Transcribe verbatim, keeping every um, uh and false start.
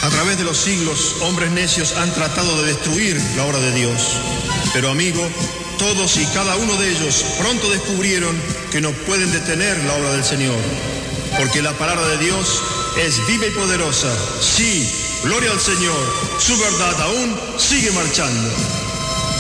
A través de los siglos, hombres necios han tratado de destruir la obra de Dios. Pero amigo, todos y cada uno de ellos pronto descubrieron que no pueden detener la obra del Señor, porque la palabra de Dios es viva y poderosa. Sí, gloria al Señor, su verdad aún sigue marchando.